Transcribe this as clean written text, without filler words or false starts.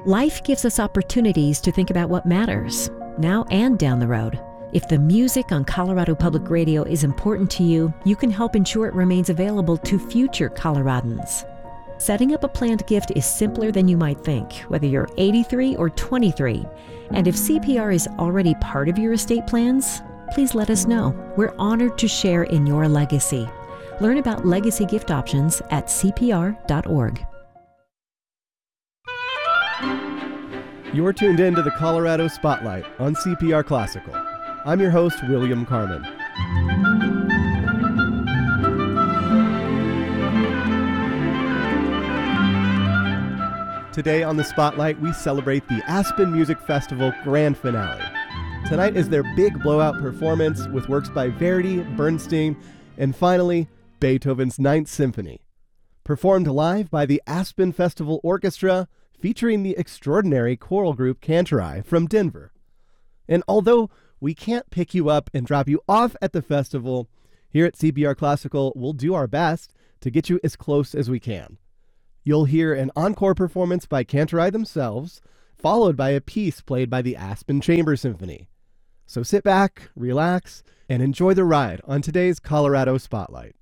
Life gives us opportunities to think about what matters, now and down the road. If the music on Colorado Public Radio is important to you, you can help ensure it remains available to future Coloradans. Setting up a planned gift is simpler than you might think, whether you're 83 or 23. And if CPR is already part of your estate plans, please let us know. We're honored to share in your legacy. Learn about legacy gift options at cpr.org. You're tuned in to the Colorado Spotlight on CPR Classical. I'm your host, William Carmen. Today on the Spotlight, we celebrate the Aspen Music Festival Grand Finale. Tonight is their big blowout performance with works by Verdi, Bernstein, and finally, Beethoven's Ninth Symphony. Performed live by the Aspen Festival Orchestra, featuring the extraordinary choral group Cantorai from Denver. And although we can't pick you up and drop you off at the festival, here at CPR Classical, we'll do our best to get you as close as we can. You'll hear an encore performance by Cantorai themselves, followed by a piece played by the Aspen Chamber Symphony. So sit back, relax, and enjoy the ride on today's Colorado Spotlight.